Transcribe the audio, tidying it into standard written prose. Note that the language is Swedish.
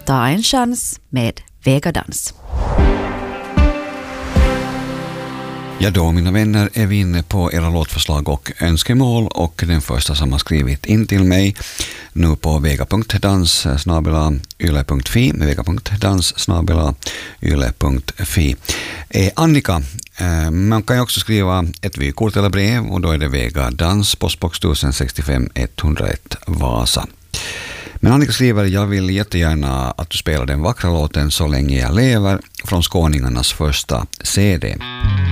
Ta en chans med Vegadans. Ja då, mina vänner, är vi inne på era låtförslag och önskemål, och den första som har skrivit in till mig nu på vega.dans@yle.fi, vega.dans@yle.fi är Annika. Man kan ju också skriva ett vykort eller brev, och då är det Vega Dans, postbox 1065 101 Vasa. Men Annika skriver: jag vill jättegärna att du spelar den vackra låten Så länge jag lever från Skåningarnas första CD.